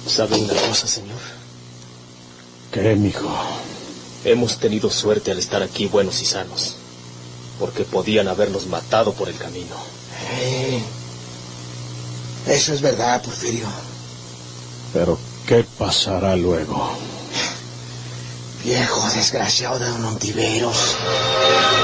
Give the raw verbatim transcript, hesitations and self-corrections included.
¿Sabe una cosa, señor? ¿Qué, mijo? Hemos tenido suerte al estar aquí buenos y sanos, porque podían habernos matado por el camino. Eh, eso es verdad, Porfirio. Pero, ¿qué pasará luego? Viejo desgraciado de don Ontiveros.